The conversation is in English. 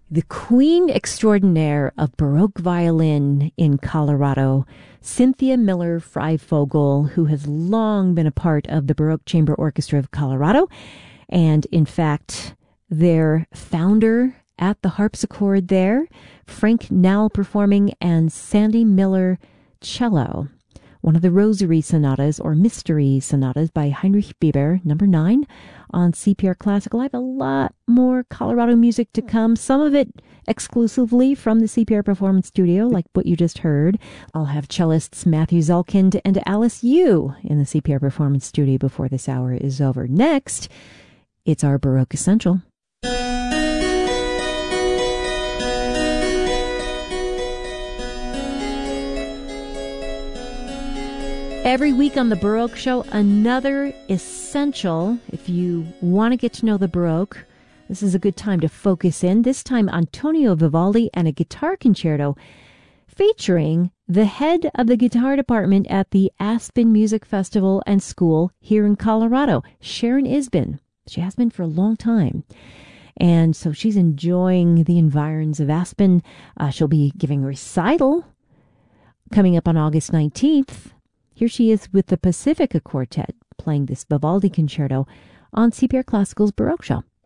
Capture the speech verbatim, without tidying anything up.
The queen extraordinaire of Baroque violin in Colorado, Cynthia Miller Freifogel, who has long been a part of the Baroque Chamber Orchestra of Colorado, and in fact, their founder at the harpsichord there, Frank Nell performing, and Sandy Miller cello. One of the Rosary Sonatas, or Mystery Sonatas, by Heinrich Bieber, number nine, on C P R Classical. I have a lot more Colorado music to come, some of it exclusively from the C P R Performance Studio, like what you just heard. I'll have cellists Matthew Zulkind and Alice Yu in the C P R Performance Studio before this hour is over. Next, it's our Baroque Essential. Every week on the Baroque Show, another essential. If you want to get to know the Baroque, this is a good time to focus in. This time, Antonio Vivaldi and a guitar concerto featuring the head of the guitar department at the Aspen Music Festival and School here in Colorado, Sharon Isbin. She has been for a long time. And so she's enjoying the environs of Aspen. Uh, she'll be giving a recital coming up on August nineteenth. Here she is with the Pacifica Quartet playing this Vivaldi concerto on C P R Classical's Baroque Show.